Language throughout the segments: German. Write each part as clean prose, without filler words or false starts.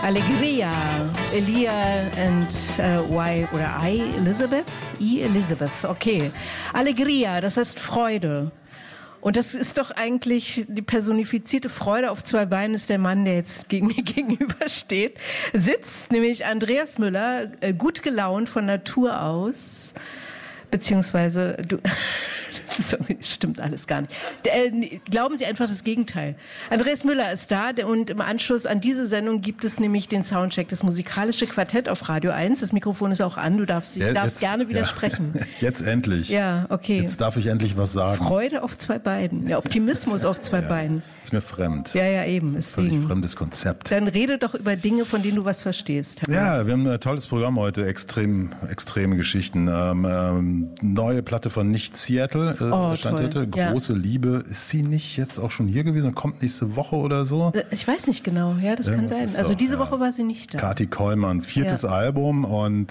Alegria, Elia and Elizabeth, okay. Alegria, das heißt Freude. Und das ist doch eigentlich die personifizierte Freude auf zwei Beinen, ist der Mann, der jetzt mir gegenübersteht, sitzt, nämlich Andreas Müller, gut gelaunt von Natur aus, beziehungsweise du... Das stimmt alles gar nicht. Glauben Sie einfach das Gegenteil. Andreas Müller ist da und im Anschluss an diese Sendung gibt es nämlich den Soundcheck, das musikalische Quartett auf Radio 1. Das Mikrofon ist auch an, du darfst gerne widersprechen. Ja, jetzt endlich. Ja, okay. Jetzt darf ich endlich was sagen. Freude auf zwei Beinen, ja, Optimismus auf zwei Beinen. Ist mir fremd. Ja, eben. Völlig fremdes Konzept. Dann rede doch über Dinge, von denen du was verstehst. Ja, wir haben ein tolles Programm heute, extreme Geschichten. Neue Platte von Nicht Seattle. Stand heute. Große Liebe. Ist sie nicht jetzt auch schon hier gewesen? Kommt nächste Woche oder so? Ich weiß nicht genau. Ja, das kann sein. Also diese Woche war sie nicht da. Kati Kollmann, 4. Album und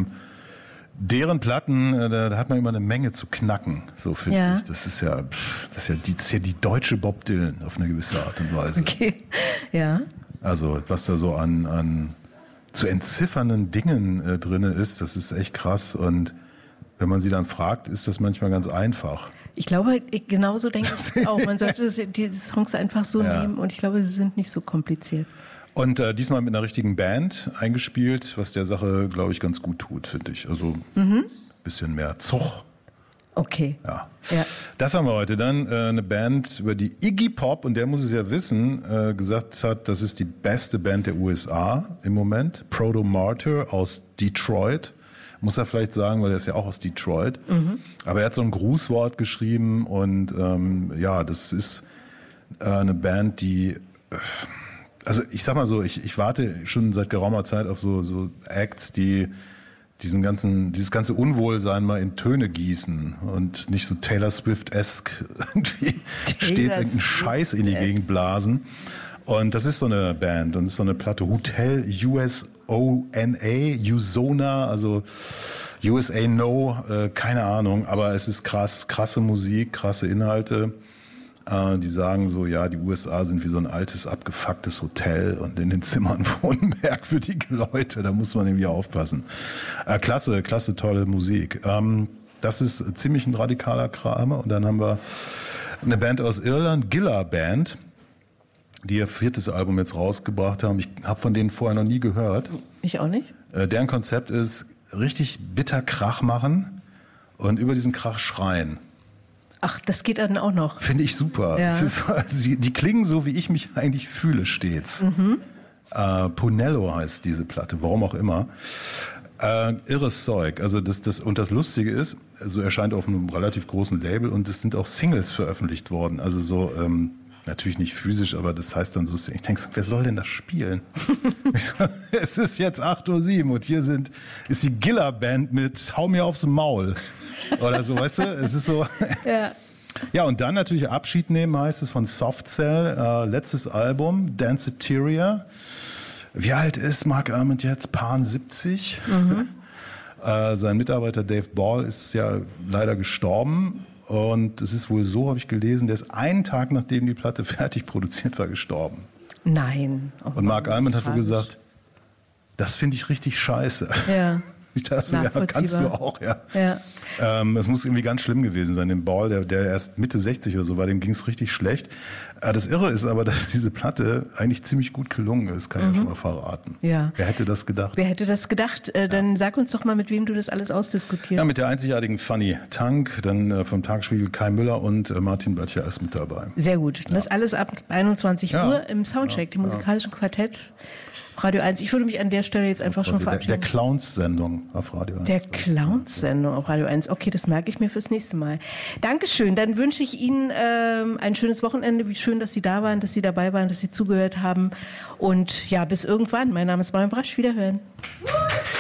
deren Platten, da hat man immer eine Menge zu knacken, so finde ich. Das ist ja die deutsche Bob Dylan auf eine gewisse Art und Weise. Okay, ja. Also was da so an zu entziffernden Dingen drin ist, das ist echt krass. Und wenn man sie dann fragt, ist das manchmal ganz einfach. Ich glaube, genauso denke ich auch. Man sollte die Songs einfach so nehmen und ich glaube, sie sind nicht so kompliziert. Und diesmal mit einer richtigen Band eingespielt, was der Sache, glaube ich, ganz gut tut, finde ich. Also ein bisschen mehr Zug. Okay. Ja. Das haben wir heute. Dann eine Band, über die Iggy Pop, und der muss es ja wissen, gesagt hat, das ist die beste Band der USA im Moment. Proto Martyr aus Detroit. Muss er vielleicht sagen, weil er ist ja auch aus Detroit. Aber er hat so ein Grußwort geschrieben und das ist eine Band, die... Also ich sag mal so, ich warte schon seit geraumer Zeit auf so Acts, die dieses ganze Unwohlsein mal in Töne gießen und nicht so Taylor Swift-esque irgendwie stets irgendeinen Scheiß in die Gegend blasen. Und das ist so eine Band und das ist so eine Platte, Hotel Usona, also USA No, keine Ahnung, aber es ist krasse Musik, krasse Inhalte. Die sagen so, ja, die USA sind wie so ein altes, abgefucktes Hotel und in den Zimmern wohnen merkwürdige Leute, da muss man irgendwie aufpassen. Klasse, tolle Musik. Das ist ziemlich ein radikaler Kram. Und dann haben wir eine Band aus Irland, Gilla Band, die ihr 4. Album jetzt rausgebracht haben. Ich habe von denen vorher noch nie gehört. Ich auch nicht. Deren Konzept ist, richtig bitter Krach machen und über diesen Krach schreien. Ach, das geht dann auch noch. Finde ich super. Ja. Die klingen so, wie ich mich eigentlich fühle stets. Punello heißt diese Platte, warum auch immer. Irres Zeug. Also das Lustige ist, so erscheint auf einem relativ großen Label und es sind auch Singles veröffentlicht worden. Also so, natürlich nicht physisch, aber das heißt dann so, ich denke so, wer soll denn das spielen? Es ist jetzt 8:07 Uhr und hier ist die Gilla Band mit Hau mir aufs Maul. Oder so, weißt du? Es ist so. Ja, und dann natürlich Abschied nehmen heißt es von Soft Cell, letztes Album, Danceteria. Wie alt ist Mark Almond jetzt? Paar 70. Sein Mitarbeiter Dave Ball ist ja leider gestorben. Und es ist wohl so, habe ich gelesen, der ist einen Tag, nachdem die Platte fertig produziert war, gestorben. Nein. Oh, und Mark Almond hat wohl gesagt, das finde ich richtig scheiße. Ja. Ich dachte so, ja, kannst du auch, ja. Es muss irgendwie ganz schlimm gewesen sein. Dem Ball, der erst Mitte 60 oder so war, dem ging es richtig schlecht. Das Irre ist aber, dass diese Platte eigentlich ziemlich gut gelungen ist, kann ich ja schon mal verraten. Ja. Wer hätte das gedacht? Dann sag uns doch mal, mit wem du das alles ausdiskutierst. Ja, mit der einzigartigen Fanny Tank, dann vom Tagesspiegel Kai Müller und Martin Böttcher ist mit dabei. Sehr gut. Das alles ab 21 Uhr im Soundcheck, dem musikalischen Quartett. Radio 1. Ich würde mich an der Stelle jetzt einfach schon verabschieden. Der Clowns-Sendung auf Radio 1. Der Clowns-Sendung auf Radio 1. Okay, das merke ich mir fürs nächste Mal. Dankeschön. Dann wünsche ich Ihnen ein schönes Wochenende. Wie schön, dass Sie da waren, dass Sie dabei waren, dass Sie zugehört haben. Und ja, bis irgendwann. Mein Name ist Marion Brasch. Wiederhören.